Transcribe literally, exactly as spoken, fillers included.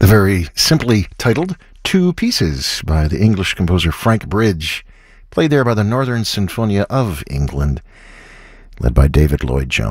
The very simply titled Two Pieces by the English composer Frank Bridge, played there by the Northern Sinfonia of England, led by David Lloyd Jones.